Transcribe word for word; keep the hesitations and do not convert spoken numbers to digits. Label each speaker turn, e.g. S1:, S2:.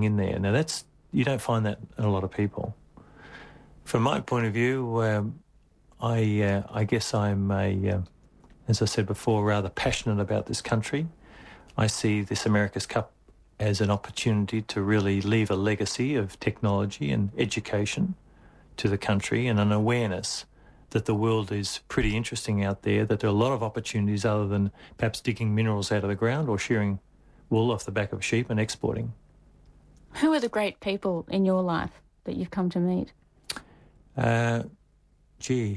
S1: hang in there. Now, that's you don't find that in a lot of people. From my point of view, um, I uh, I guess I'm a, uh, as I said before, rather passionate about this country. I see this America's Cup as an opportunity to really leave a legacy of technology and education to the country, and an awareness that the world is pretty interesting out there, that there are a lot of opportunities other than perhaps digging minerals out of the ground or shearing wool off the back of sheep and exporting.
S2: Who are the great people in your life that you've come to meet?
S1: Uh, gee,